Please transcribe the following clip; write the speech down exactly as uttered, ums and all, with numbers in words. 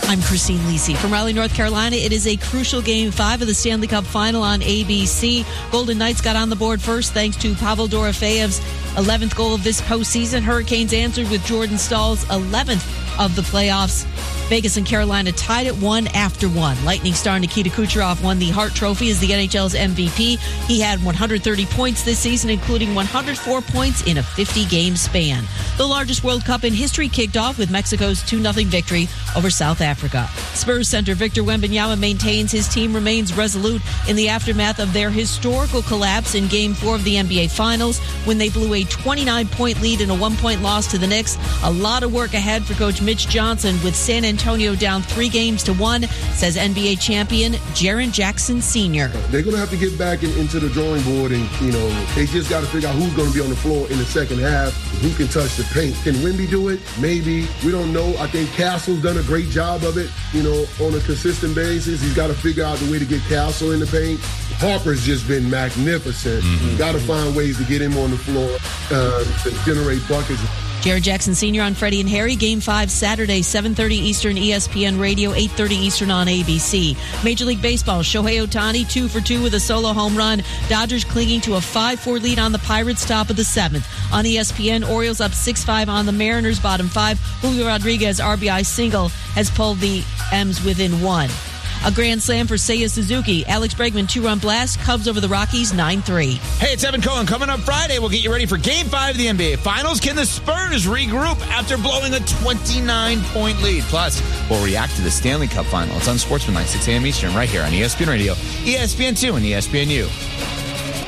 I'm Christine Lisi. From Raleigh, North Carolina, it is a crucial Game five of the Stanley Cup Final on A B C. Golden Knights got on the board first thanks to Pavel Dorofeyev's eleventh goal of this postseason. Hurricanes answered with Jordan Stahl's eleventh of the playoffs. Vegas and Carolina tied at one after one. Lightning star Nikita Kucherov won the Hart Trophy as the N H L's M V P. He had one hundred thirty points this season, including one hundred four points in a fifty-game span. The largest World Cup in history kicked off with Mexico's two nothing victory over South Africa. Spurs center Victor Wembanyama maintains his team remains resolute in the aftermath of their historical collapse in Game four of the N B A Finals when they blew a twenty-nine point lead in a one-point loss to the Knicks. A lot of work ahead for Coach Mitch Johnson with San Antonio down three games to one, says N B A champion Jaren Jackson Senior They're going to have to get back in, into the drawing board, and, you know, they just got to figure out who's going to be on the floor in the second half, who can touch the paint. Can Wemby do it? Maybe. We don't know. I think Castle's done a great job of it, you know, on a consistent basis. He's got to figure out the way to get Castle in the paint. Harper's just been magnificent. Mm-hmm. Got to find ways to get him on the floor uh, to generate buckets. Jaren Jackson Senior on Freddie and Harry. Game five Saturday, seven thirty Eastern, E S P N Radio, eight thirty Eastern on A B C. Major League Baseball, Shohei Ohtani, two for two with a solo home run. Dodgers clinging to a five four lead on the Pirates, top of the seventh. On E S P N, Orioles up six five on the Mariners, bottom five. Julio Rodriguez R B I single has pulled the M's within one. A grand slam for Seiya Suzuki. Alex Bregman, two-run blast. Cubs over the Rockies, nine three. Hey, it's Evan Cohen. Coming up Friday, we'll get you ready for Game five of the N B A Finals. Can the Spurs regroup after blowing a twenty-nine point lead? Plus, we'll react to the Stanley Cup Final. It's on Sportsman Night, six a.m. Eastern, right here on E S P N Radio, E S P N two, and E S P N U.